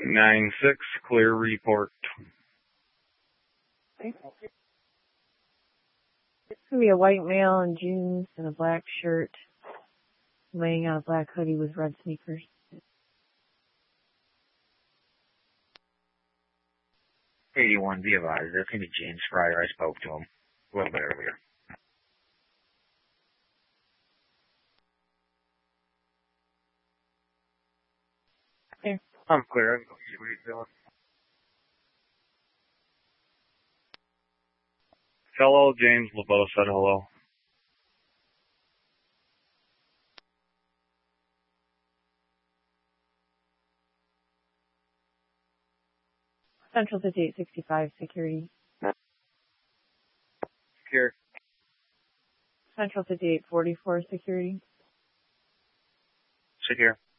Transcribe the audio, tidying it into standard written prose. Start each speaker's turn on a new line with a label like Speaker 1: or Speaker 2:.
Speaker 1: 9-6, clear report.
Speaker 2: It's going to be a white male in jeans and a black shirt, laying on a black hoodie with red sneakers.
Speaker 3: '81, be advised, there's going to be James Fryer. I spoke to him a little bit earlier.
Speaker 2: There.
Speaker 3: I'm clear. What are you doing?
Speaker 1: Fellow James LeBeau said hello.
Speaker 2: Central 5865 security.
Speaker 3: Secure.
Speaker 2: Central 5844 security.
Speaker 3: Secure.